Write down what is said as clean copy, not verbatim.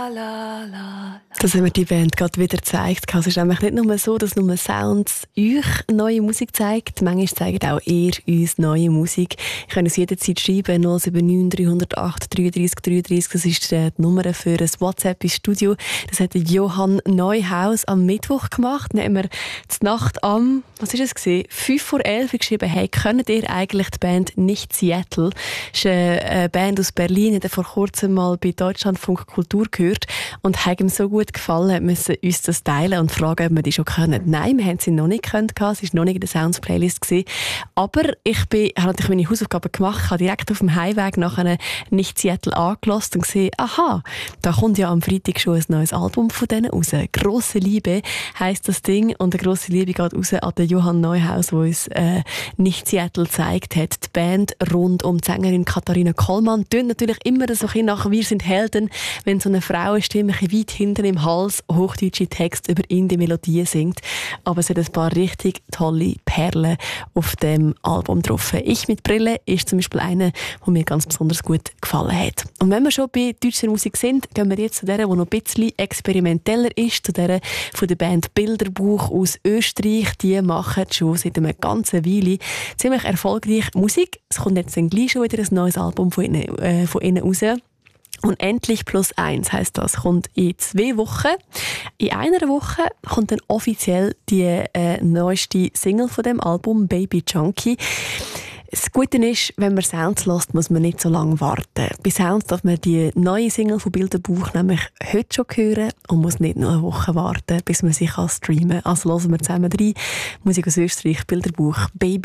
Das haben wir die Band gerade wieder gezeigt. Es ist nämlich nicht nur so, dass nur Sounds euch neue Musik zeigt. Manchmal zeigt auch ihr uns neue Musik. Ich kann uns jederzeit schreiben, 079 308 33 33. Das ist die Nummer für ein WhatsApp ins Studio. Das hat Johann Neuhaus am Mittwoch gemacht. Dann haben wir die Nacht am, 5 vor 11 geschrieben, hey, kennt ihr eigentlich die Band Nicht Seattle? Das ist eine Band aus Berlin, hat vor kurzem mal bei Deutschlandfunk Kultur gehört und hat ihm so gut gefallen, müssen uns das teilen und fragen, ob wir die schon kennen. Nein, wir haben sie noch nicht gekannt, es war noch nicht in der Sounds-Playlist gewesen. Aber ich habe natürlich meine Hausaufgaben gemacht, habe direkt auf dem Heimweg nachher Nicht Seattle angelassen und gesehen, aha, da kommt ja am Freitag schon ein neues Album von denen raus. «Grosse Liebe» heisst das Ding und eine grosse Liebe geht raus an den Johann Neuhaus, der uns Nicht Seattle gezeigt hat. Die Band rund um die Sängerin Katharina Kollmann tönt natürlich immer so ein bisschen nach «Wir sind Helden», wenn so eine Frauenstimme ein weit hinten im Hals hochdeutsche Texte über Indie-Melodien singt. Aber es hat ein paar richtig tolle Perlen auf dem Album drauf. «Ich mit Brille» ist zum Beispiel eine, die mir ganz besonders gut gefallen hat. Und wenn wir schon bei deutscher Musik sind, gehen wir jetzt zu der, die noch ein bisschen experimenteller ist, zu der von der Band Bilderbuch aus Österreich. Die machen schon seit einer ganzen Weile ziemlich erfolgreich Musik. Es kommt jetzt dann gleich schon wieder ein neues Album von ihnen raus. Und «Endlich plus eins» heisst das, kommt in 2 Wochen. In einer Woche kommt dann offiziell die neueste Single von dem Album, «Baby Junkie». Das Gute ist, wenn man Sounds hört, muss man nicht so lange warten. Bei Sounds darf man die neue Single von Bilderbuch nämlich heute schon hören und muss nicht noch eine Woche warten, bis man sie streamen kann. Also hören wir zusammen rein. Musik aus Österreich, Bilderbuch, «Baby